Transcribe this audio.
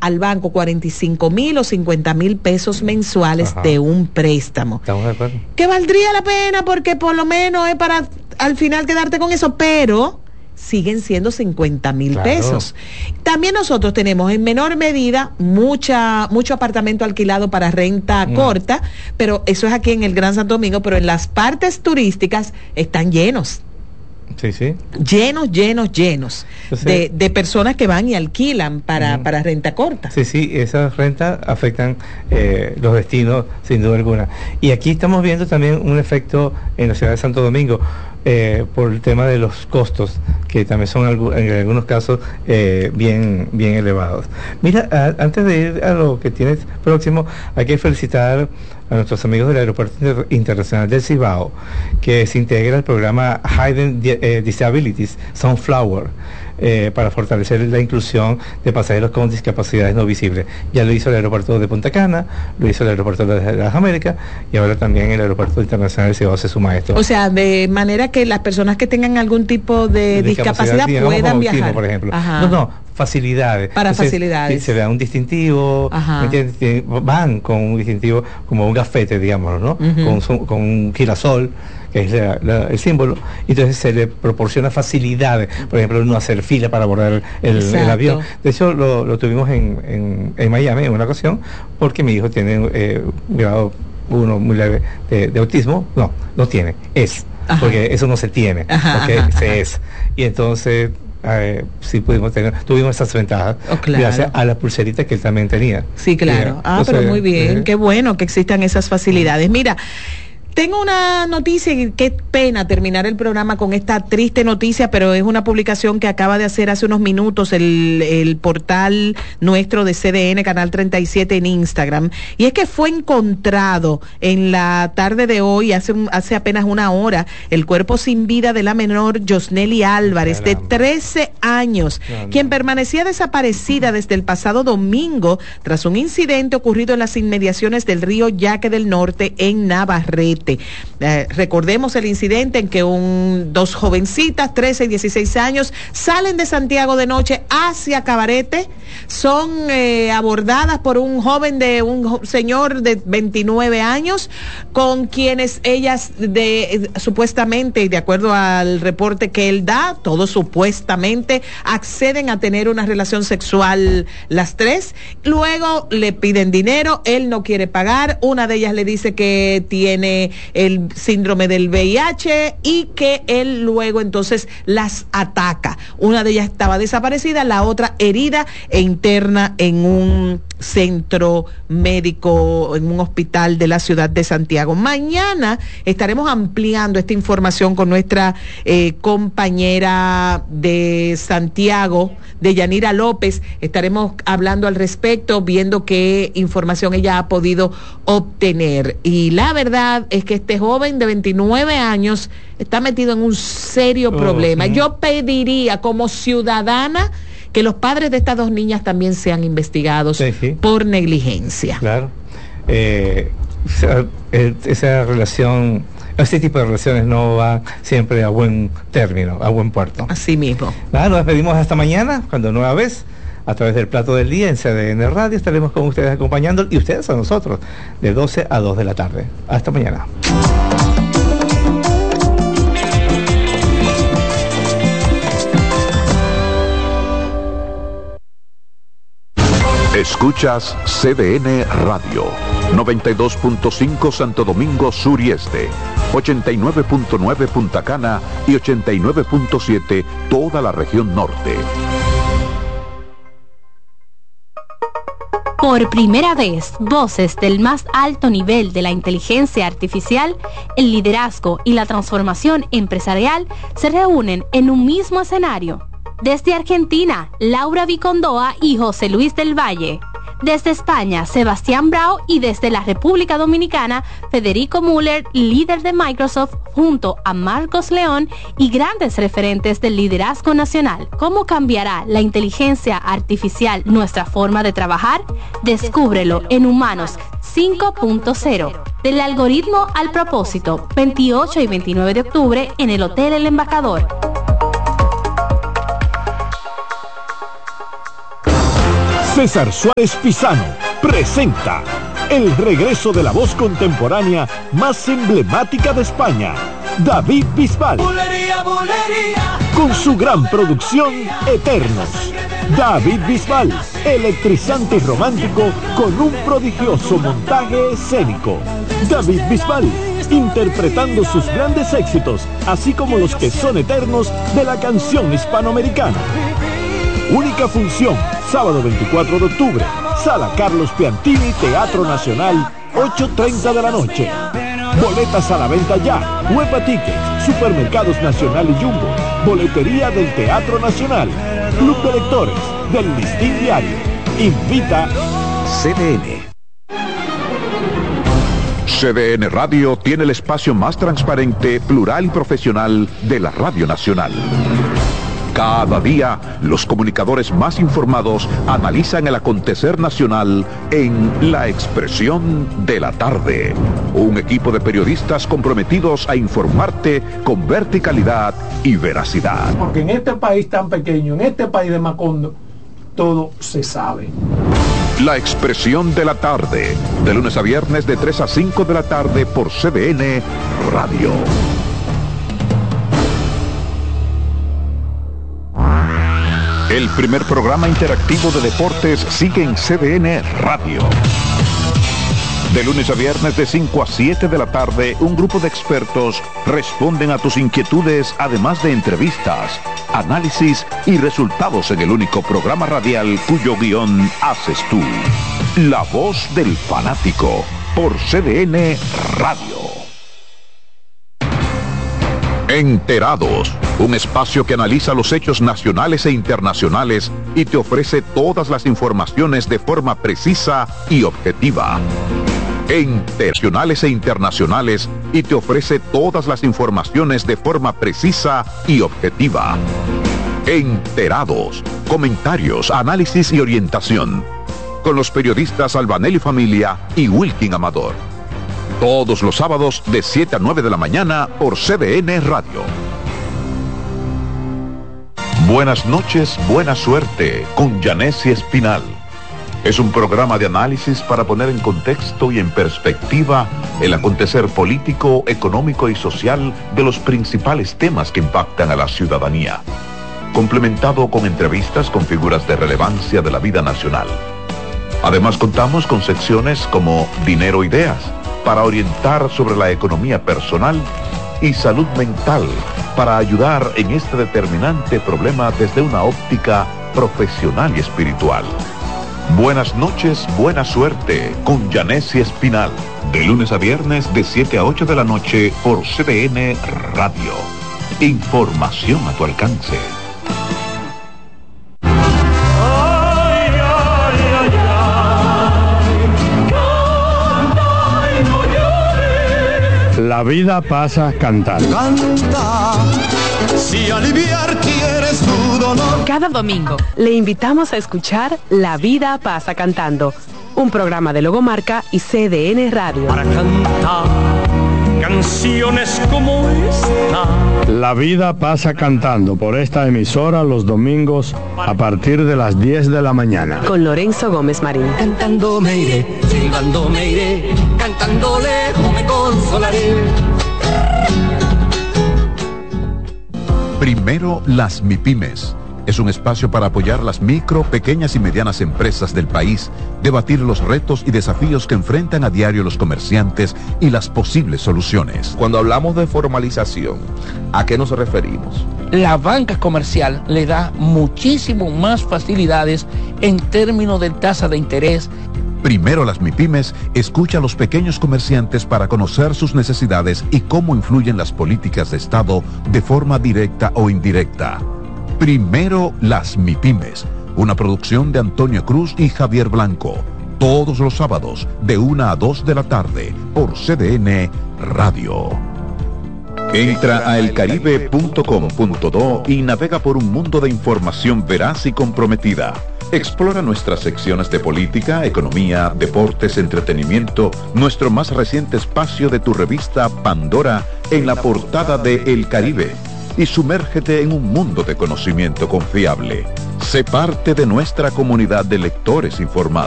al banco 45,000 o 50,000 pesos mensuales de un préstamo. ¿Estamos de acuerdo? Que valdría la pena porque por lo menos es para al final quedarte con eso, pero siguen siendo 50,000 pesos. También nosotros tenemos en menor medida mucho apartamento alquilado para renta corta, pero eso es aquí en el Gran Santo Domingo, pero en las partes turísticas están llenos. Sí, sí. Llenos. Entonces, de personas que van y alquilan para renta corta. Sí, sí, esas rentas afectan los destinos, sin duda alguna. Y aquí estamos viendo también un efecto en la ciudad de Santo Domingo, por el tema de los costos, que también son en algunos casos bien elevados. Mira, antes de ir a lo que tienes próximo, hay que felicitar a nuestros amigos del Aeropuerto Internacional del Cibao, que se integra al programa Hidden Disabilities Sunflower, para fortalecer la inclusión de pasajeros con discapacidades no visibles. Ya lo hizo el aeropuerto de Punta Cana, lo hizo el aeropuerto de las Américas, y ahora también el Aeropuerto Internacional del Cibao se suma a esto. O sea, de manera que las personas que tengan algún tipo de discapacidad puedan viajar. Autismo, por ejemplo. No, facilidades. Facilidades. Se da un distintivo, van con un distintivo como un gafete, digamos, ¿no? Con un girasol, que es el símbolo, y entonces se le proporciona facilidades, por ejemplo, no hacer fila para abordar el avión. De hecho, lo tuvimos en Miami en una ocasión, porque mi hijo tiene un grado 1 muy leve de autismo. No tiene, porque eso no se tiene, se es. Y entonces sí tuvimos esas ventajas, gracias a la pulserita que él también tenía. Sí, claro. Pero muy bien, qué bueno que existan esas facilidades. Mira, tengo una noticia, y qué pena terminar el programa con esta triste noticia, pero es una publicación que acaba de hacer hace unos minutos el portal nuestro de CDN, Canal 37 en Instagram, y es que fue encontrado en la tarde de hoy, hace apenas una hora, el cuerpo sin vida de la menor Yosneli Álvarez, de 13 años, quien permanecía desaparecida desde el pasado domingo tras un incidente ocurrido en las inmediaciones del río Yaque del Norte en Navarrete. Recordemos el incidente en que dos jovencitas, 13 y 16 años, salen de Santiago de noche hacia Cabarete, son abordadas por un señor de 29 años, con quienes ellas supuestamente, de acuerdo al reporte que él da, todos supuestamente acceden a tener una relación sexual las tres, luego le piden dinero, él no quiere pagar, una de ellas le dice que tiene el síndrome del VIH y que él luego entonces las ataca. Una de ellas estaba desaparecida, la otra herida e interna en un centro médico, en un hospital de la ciudad de Santiago. Mañana estaremos ampliando esta información con nuestra compañera de Santiago, de Yanira López. Estaremos hablando al respecto, viendo qué información ella ha podido obtener. Y la verdad es que este joven de 29 años está metido en un serio problema. Yo pediría como ciudadana que los padres de estas dos niñas también sean investigados por negligencia. Claro. Esa relación, este tipo de relaciones no va siempre a buen término, a buen puerto. Así mismo. Nada, nos despedimos hasta mañana, cuando nueva vez, a través del Plato del Día en CDN Radio, estaremos con ustedes acompañando, y ustedes a nosotros, de 12 a 2 de la tarde. Hasta mañana. Escuchas CDN Radio, 92.5 Santo Domingo Sur y Este, 89.9 Punta Cana y 89.7 toda la región norte. Por primera vez, voces del más alto nivel de la inteligencia artificial, el liderazgo y la transformación empresarial se reúnen en un mismo escenario. Desde Argentina, Laura Vicondoa y José Luis del Valle. Desde España, Sebastián Brau, y desde la República Dominicana, Federico Müller, líder de Microsoft, junto a Marcos León y grandes referentes del liderazgo nacional. ¿Cómo cambiará la inteligencia artificial nuestra forma de trabajar? Descúbrelo en Humanos 5.0. Del algoritmo al propósito, 28 y 29 de octubre en el Hotel El Embajador. César Suárez Pisano presenta el regreso de la voz contemporánea más emblemática de España, David Bisbal. Bulería, bulería. Con su gran producción Eternos. David Bisbal, electrizante y romántico con un prodigioso montaje escénico. David Bisbal, interpretando sus grandes éxitos, así como los que son eternos de la canción hispanoamericana. Única función, sábado 24 de octubre, Sala Carlos Piantini, Teatro Nacional, 8:30 de la noche. Boletas a la venta ya. Huepa Tickets, Supermercados Nacional y Jumbo, Boletería del Teatro Nacional, Club de Lectores, del Listín Diario. Invita CDN. CDN Radio tiene el espacio más transparente, plural y profesional de la Radio Nacional. Cada día, los comunicadores más informados analizan el acontecer nacional en La Expresión de la Tarde. Un equipo de periodistas comprometidos a informarte con verticalidad y veracidad. Porque en este país tan pequeño, en este país de Macondo, todo se sabe. La Expresión de la Tarde, de lunes a viernes de 3 a 5 de la tarde por CDN Radio. El primer programa interactivo de deportes sigue en CDN Radio. De lunes a viernes de 5 a 7 de la tarde, un grupo de expertos responden a tus inquietudes, además de entrevistas, análisis y resultados en el único programa radial cuyo guión haces tú. La voz del fanático, por CDN Radio. Enterados, un espacio que analiza los hechos nacionales e internacionales y te ofrece todas las informaciones de forma precisa y objetiva. Nacionales e internacionales y te ofrece todas las informaciones de forma precisa y objetiva. Enterados, comentarios, análisis y orientación. Con los periodistas Albanelli Familia y Wilkin Amador. Todos los sábados de 7 a 9 de la mañana por CDN Radio. Buenas noches, buena suerte con Yanessi Espinal. Es un programa de análisis para poner en contexto y en perspectiva el acontecer político, económico y social de los principales temas que impactan a la ciudadanía. Complementado con entrevistas con figuras de relevancia de la vida nacional. Además contamos con secciones como Dinero Ideas, para orientar sobre la economía personal, y salud mental, para ayudar en este determinante problema desde una óptica profesional y espiritual. Buenas noches, buena suerte con Yanessi Espinal, de lunes a viernes de 7 a 8 de la noche por CDN Radio. Información a tu alcance. La vida pasa cantando. Canta, si aliviar quieres tu dolor. Cada domingo le invitamos a escuchar La Vida Pasa Cantando, un programa de Logomarca y CDN Radio. Para cantar canciones como esta. La vida pasa cantando por esta emisora los domingos a partir de las 10 de la mañana. Con Lorenzo Gómez Marín. Cantando me iré, silbando me iré, cantando lejos me consolaré. Primero las MIPYMES. Es un espacio para apoyar las micro, pequeñas y medianas empresas del país, debatir los retos y desafíos que enfrentan a diario los comerciantes y las posibles soluciones. Cuando hablamos de formalización, ¿a qué nos referimos? La banca comercial le da muchísimo más facilidades en términos de tasa de interés. Primero las MIPYMES escucha a los pequeños comerciantes para conocer sus necesidades y cómo influyen las políticas de Estado de forma directa o indirecta. Primero las MIPYMES, una producción de Antonio Cruz y Javier Blanco, todos los sábados de 1 a 2 de la tarde por CDN Radio. Entra a elcaribe.com.do y navega por un mundo de información veraz y comprometida. Explora nuestras secciones de política, economía, deportes, entretenimiento, nuestro más reciente espacio de tu revista Pandora en la portada de El Caribe. Y sumérgete en un mundo de conocimiento confiable. Sé parte de nuestra comunidad de lectores informados.